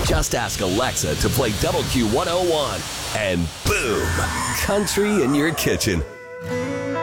Just ask Alexa to play WQ101 and boom, country in your kitchen.